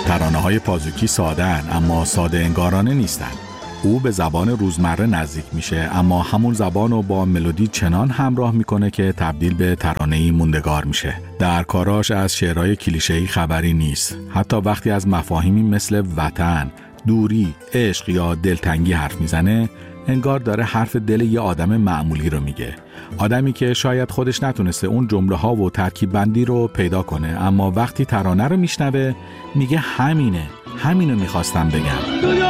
ترانه‌های پازوکی ساده‌اند اما ساده انگارانه نیستند. او به زبان روزمره نزدیک میشه اما همون زبان رو با ملودی چنان همراه میکنه که تبدیل به ترانه‌ای موندگار میشه. در کاراش از شعرهای کلیشه‌ای خبری نیست. حتی وقتی از مفاهیمی مثل وطن، دوری، عشق یا دلتنگی حرف میزنه، انگار داره حرف دل یه آدم معمولی رو میگه. آدمی که شاید خودش نتونسته اون جمله ها و ترکیب بندی رو پیدا کنه اما وقتی ترانه رو میشنوه میگه همینو میخواستم بگم.